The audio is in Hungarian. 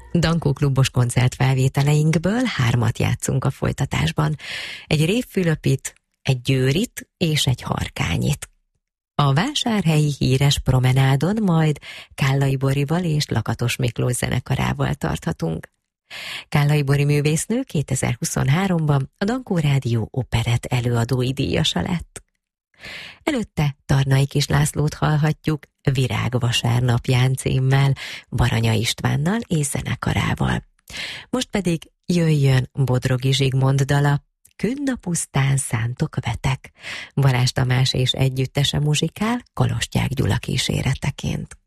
Dankó klubos koncertfelvételeinkből 3 játszunk a folytatásban. Egy Révfülöpit, egy Győrit és egy Harkányit. A vásárhelyi híres promenádon majd Kállai Borival és Lakatos Miklós zenekarával tarthatunk. Kállai Bori művésznő 2023-ban a Dankó Rádió operett előadói díjasa lett. Előtte Tarnai Kis Lászlót hallhatjuk Virág vasárnapján címmel, Baranya Istvánnal és zenekarával. Most pedig jöjjön Bodrogi Zsigmond dala, Künn a pusztán szántok vetek, Balázs Tamás és együttese muzsikál Kolostyák Gyula kíséreteként.